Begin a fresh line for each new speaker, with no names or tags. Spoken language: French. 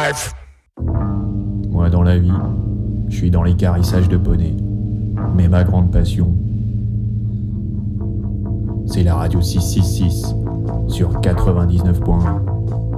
Bref.
Moi, dans la vie, je suis dans les carissages de poney. Mais ma grande passion, c'est la radio 666 sur 99.1.